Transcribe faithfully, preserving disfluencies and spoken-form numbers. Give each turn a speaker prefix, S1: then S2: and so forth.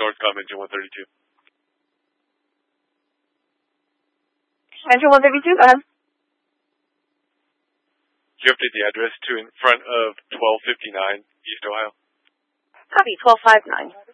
S1: Northcom, engine one thirty-two.
S2: Engine one thirty-two, go ahead.
S1: Can you update the address to in front of twelve fifty-nine East Ohio?
S2: Copy, twelve five nine.